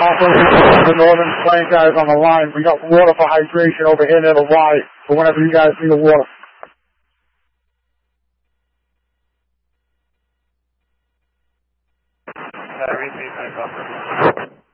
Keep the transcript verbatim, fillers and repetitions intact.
Also, the Northern Plain guys on the line, we got water for hydration over here near the Y, for whenever you guys need the water. Uh, repeat,